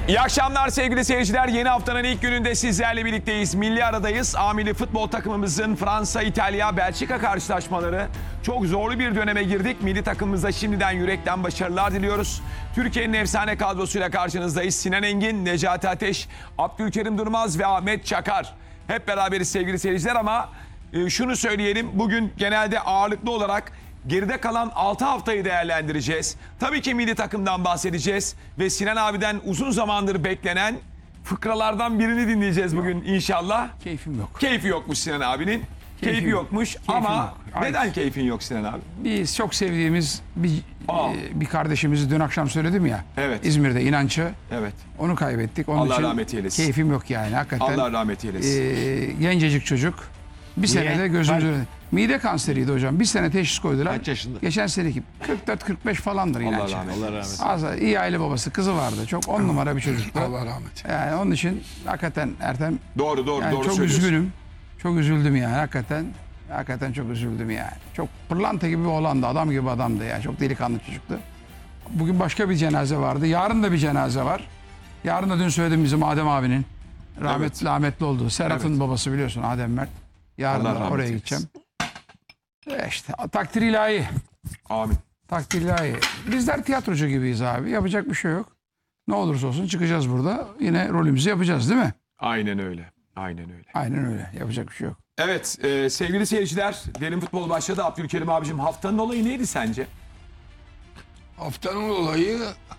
İyi akşamlar sevgili seyirciler. Yeni haftanın ilk gününde sizlerle birlikteyiz. Milli aradayız. A milli futbol takımımızın Fransa, İtalya, Belçika karşılaşmaları. Çok zorlu bir döneme girdik. Milli takımımıza şimdiden yürekten başarılar diliyoruz. Türkiye'nin efsane kadrosuyla karşınızdayız. Sinan Engin, Necati Ateş, Abdülkerim Durmaz ve Ahmet Çakar. Hep beraberiz sevgili seyirciler ama şunu söyleyelim. Bugün genelde ağırlıklı olarak geride kalan 6 haftayı değerlendireceğiz. Tabii ki milli takımdan bahsedeceğiz. Ve Sinan abiden uzun zamandır beklenen fıkralardan birini dinleyeceğiz bugün inşallah. Keyfim yok. Keyfi yokmuş Sinan abinin. Keyfi yokmuş ama yok. neden keyfin yok Sinan abi? Biz çok sevdiğimiz bir kardeşimizi dün akşam söyledim ya. Evet. İzmir'de İnanç'ı. Evet. Onu kaybettik. Onun Allah için rahmet eylesin. keyfim yok yani hakikaten. Allah rahmet eylesin. Gencecik çocuk. Bir senede gözümüzü... Mide kanseriydi hocam. Bir sene teşhis koydular. Kaç yaşında? Geçen seneki 44-45 falandır Allah İnanç. rahmet eylesin. Allah rahmet eylesin. Az iyi aile babası. Kızı vardı. Çok 10 numara bir çocuktu. Allah rahmet. Yani onun için hakikaten Ertem Doğru yani doğru çok söylüyorsun. üzgünüm. Çok üzüldüm yani hakikaten. Hakikaten çok üzüldüm yani. Çok pırlanta gibi bir oğlandı. Adam gibi adamdı ya. Çok delikanlı çocuktu. Bugün başka bir cenaze vardı. Yarın da bir cenaze var. Yarın da dün söyledim bizim Adem abinin. Rahmetli oldu. Serhat'ın babası biliyorsun Adem Mert. Yarın Allah da rahmet oraya eylesin. gideceğim. İşte takdir ilahi. Amin. Takdir ilahi. Bizler tiyatrocu gibiyiz abi. Yapacak bir şey yok. Ne olursa olsun çıkacağız burada. Yine rolümüzü yapacağız değil mi? Aynen öyle. Aynen öyle. Aynen öyle. Yapacak bir şey yok. Evet sevgili seyirciler, derin futbol başladı. Abdülkerim abicim, haftanın olayı neydi sence? Haftanın olayı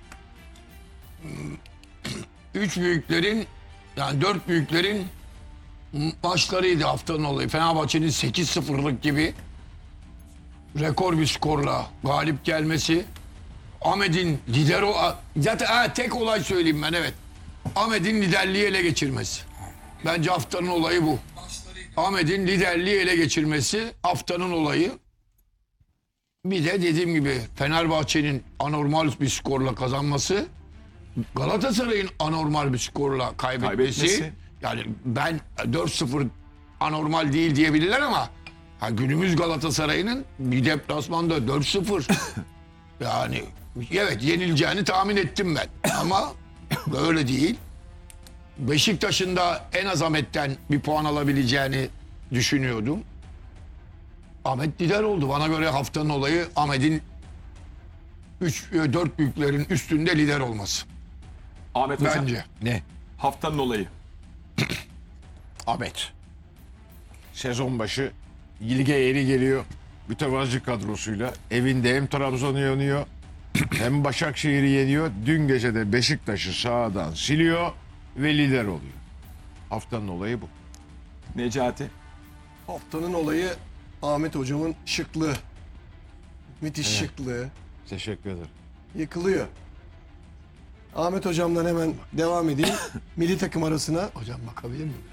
üç büyüklerin yani dört büyüklerin maçlarıydı haftanın olayı. Fenerbahçe'nin 8-0'lık gibi rekor bir skorla galip gelmesi. Ahmet'in zaten tek olay söyleyeyim ben, evet. Ahmet'in liderliği ele geçirmesi. Bence haftanın olayı bu. Ahmet'in liderliği ele geçirmesi haftanın olayı. Bir de dediğim gibi Fenerbahçe'nin anormal bir skorla kazanması, Galatasaray'ın anormal bir skorla kaybetmesi. Yani ben 4-0 anormal değil diyebilirler ama günümüz Galatasaray'ın bir deplasmanda 4-0 yani evet yenileceğini tahmin ettim ben ama böyle değil. Beşiktaş'ın da en az Ahmet'ten bir puan alabileceğini düşünüyordum. Ahmet lider oldu. Bana göre haftanın olayı Ahmet'in 4 büyüklerin üstünde lider olması. Ahmet hocam, Bence. Ne? haftanın olayı. Ahmet. Sezon başı lige yeni geliyor. Mütevazi kadrosuyla. Evinde hem Trabzon'u yeniyor hem Başakşehir'i yeniyor. Dün gece de Beşiktaş'ı sağdan siliyor ve lider oluyor. Haftanın olayı bu. Necati. Haftanın olayı Ahmet hocamın şıklığı. Müthiş şıklığı. Teşekkür ederim. Yıkılıyor. Ahmet hocamdan hemen devam edeyim. Milli takım arasına. Hocam bakabilir miyim?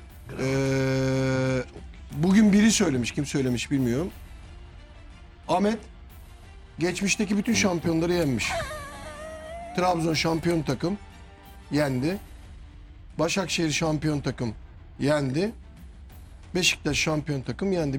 Bugün biri söylemiş. Kim söylemiş bilmiyorum. Ahmet geçmişteki bütün şampiyonları yenmiş. Trabzon şampiyon takım yendi. Başakşehir şampiyon takım yendi. Beşiktaş şampiyon takım yendi.